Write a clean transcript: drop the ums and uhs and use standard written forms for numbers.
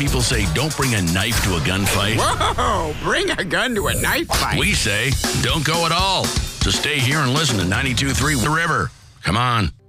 people say don't bring a knife to a gunfight. Whoa, bring a gun to a knife fight. We say don't go at all. So stay here and listen to 92.3 The River. Come on.